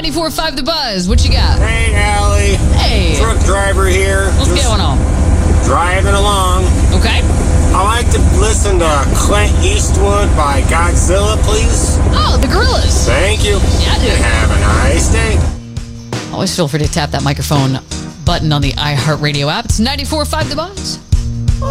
94.5 The Buzz. What you got? Hey, Allie. Hey. Truck driver here. What's going on? Driving along. Okay. I like to listen to Clint Eastwood by Godzilla, please. Oh, the Gorillas. Thank you. Yeah, dude. Have a nice day. Always feel free to tap that microphone button on the iHeartRadio app. It's 94.5 The Buzz.